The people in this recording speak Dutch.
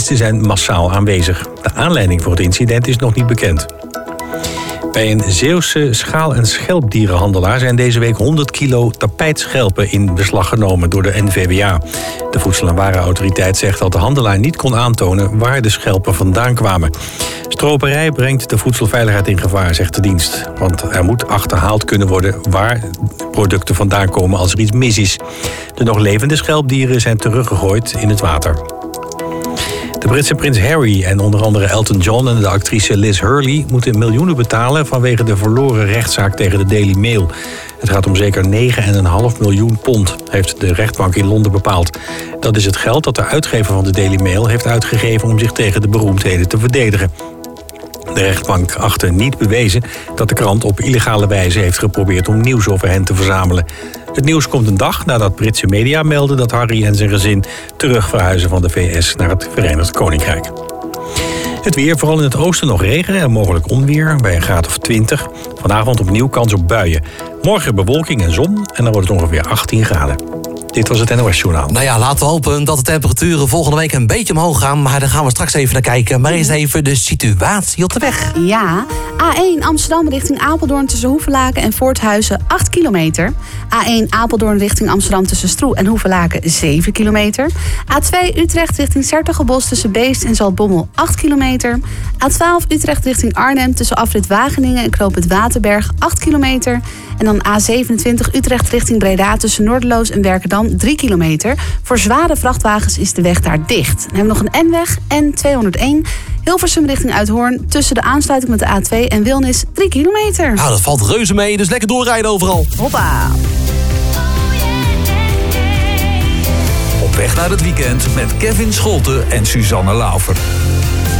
Politieagenten zijn massaal aanwezig. De aanleiding voor het incident is nog niet bekend. Bij een Zeeuwse schaal- en schelpdierenhandelaar zijn deze week 100 kilo tapijtschelpen in beslag genomen door de NVWA. De Voedsel- en Warenautoriteit zegt dat de handelaar niet kon aantonen waar de schelpen vandaan kwamen. Stroperij brengt de voedselveiligheid in gevaar, zegt de dienst. Want er moet achterhaald kunnen worden waar producten vandaan komen als er iets mis is. De nog levende schelpdieren zijn teruggegooid in het water. De Britse prins Harry en onder andere Elton John en de actrice Liz Hurley moeten miljoenen betalen vanwege de verloren rechtszaak tegen de Daily Mail. Het gaat om zeker 9,5 miljoen pond, heeft de rechtbank in Londen bepaald. Dat is het geld dat de uitgever van de Daily Mail heeft uitgegeven om zich tegen de beroemdheden te verdedigen. De rechtbank achtte niet bewezen dat de krant op illegale wijze heeft geprobeerd om nieuws over hen te verzamelen. Het nieuws komt een dag nadat Britse media melden dat Harry en zijn gezin terug verhuizen van de VS naar het Verenigd Koninkrijk. Het weer, vooral in het oosten nog regen en mogelijk onweer bij een graad of 20. Vanavond opnieuw kans op buien. Morgen bewolking en zon en dan wordt het ongeveer 18 graden. Dit was het NOS Journaal. Nou ja, laten we hopen dat de temperaturen volgende week een beetje omhoog gaan. Maar daar gaan we straks even naar kijken. Maar eerst even de situatie op de weg. Ja, A1 Amsterdam richting Apeldoorn tussen Hoevelaken en Voorthuizen 8 kilometer. A1 Apeldoorn richting Amsterdam tussen Stroe en Hoevelaken 7 kilometer. A2 Utrecht richting 's-Hertogenbosch tussen Beest en Zaltbommel 8 kilometer. A12 Utrecht richting Arnhem tussen afrit Wageningen en knooppunt Waterberg 8 kilometer. En dan A27 Utrecht richting Breda tussen Noorderloos en Werkendam 3 kilometer. Voor zware vrachtwagens is de weg daar dicht. Dan hebben we nog een N-weg, N201... Hilversum richting Uithoorn tussen de aansluiting met de A2 en Wilnis 3 kilometer. Nou, dat valt reuze mee, dus lekker doorrijden overal. Hoppa! Op weg naar het weekend met Kevin Scholten en Suzanne Laufer.